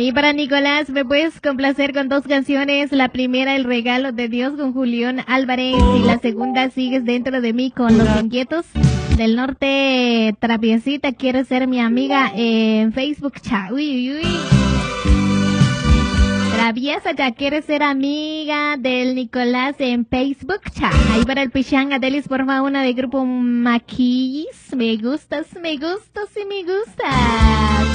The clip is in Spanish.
Y para Nicolás, ¿me puedes complacer con 2 canciones? La primera, El regalo de Dios con Julián Álvarez. Y la segunda, Sigues dentro de mí con Los Inquietos del Norte. Trapiecita, ¿quieres ser mi amiga en Facebook? Cha, uy, uy, uy. Traviesa, ya quieres ser amiga del Nicolás en Facebook. Cha. Ahí para el Pichanga, Delis, porfa, una de grupo Maquillis. Me gustas y me gustas.